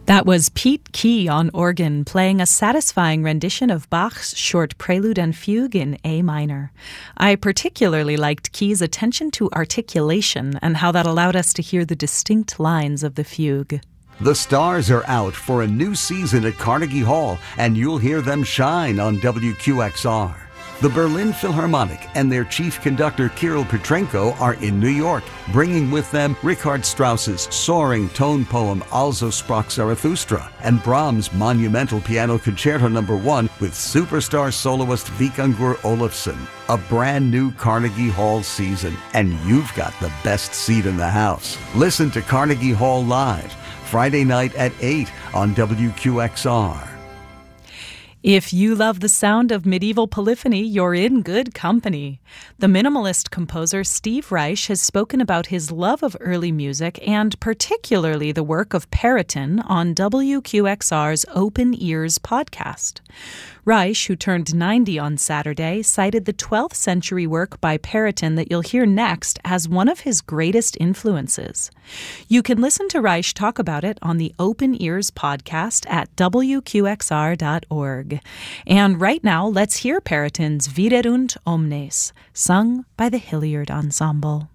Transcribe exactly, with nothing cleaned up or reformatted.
That was Pete Key on organ playing a satisfying rendition of Bach's short prelude and fugue in A minor. I particularly liked Key's attention to articulation and how that allowed us to hear the distinct lines of the fugue. The stars are out for a new season at Carnegie Hall, and you'll hear them shine on W Q X R. The Berlin Philharmonic and their chief conductor Kirill Petrenko are in New York, bringing with them Richard Strauss's soaring tone poem Also sprach Zarathustra and Brahms' monumental piano concerto number one with superstar soloist Vikingur Olafsson. A brand new Carnegie Hall season, and you've got the best seat in the house. Listen to Carnegie Hall live Friday night at eight on W Q X R. If you love the sound of medieval polyphony, you're in good company. The minimalist composer Steve Reich has spoken about his love of early music and particularly the work of Perotin on W Q X R's Open Ears podcast. Reich, who turned ninety on Saturday, cited the twelfth century work by Perotin that you'll hear next as one of his greatest influences. You can listen to Reich talk about it on the Open Ears podcast at W Q X R dot org. And right now, let's hear Perotin's Viderunt Omnes, sung by the Hilliard Ensemble.